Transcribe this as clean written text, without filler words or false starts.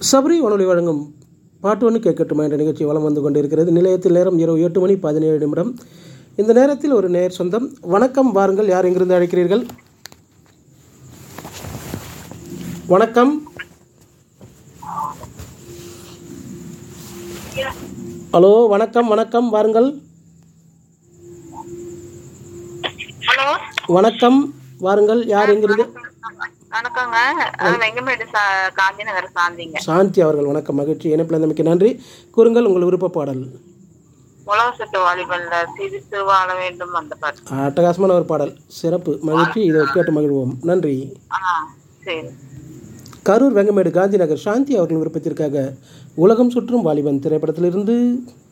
சபரி வானொலி வழங்கும் பாட்டு ஒன்று கேட்கட்டுமா என்ற நிகழ்ச்சி வலம் வந்து கொண்டிருக்கிறது. நிலையத்தில் நேரம் இரவு 8:17. இந்த நேரத்தில் ஒரு நேர் சொந்தம். வணக்கம், வாருங்கள். யார் எங்கிருந்து அழைக்கிறீர்கள்? வணக்கம். ஹலோ, வணக்கம். வணக்கம், வாருங்கள். ஹலோ, வணக்கம், வாருங்கள். யார் எங்கிருந்து? வணக்கங்க. வெங்கமேடு காந்தி நகர் சாந்திங்க. சாந்தி அவர்கள், வணக்கம். மகிழ்ச்சி. இணைப்பில் இருந்தமைக்கு நன்றி. கூறுங்கள் உங்கள் விருப்ப பாடல். உலகத்து வாலிபல்ல சிரித்து வாழ வேண்டும் அந்த பாட்டு. அட்டகாசமான ஒரு பாடல். சிறப்பு, மகிழ்ச்சி. இதை கேட்டு மகிழ்வோம். நன்றி. சரி. கரூர் வெங்கமேடு காந்தி நகர் சாந்தி அவர்கள் விருப்பத்திற்காக உலகம் சுற்றும் வாலிபன் திரைப்படத்திலிருந்து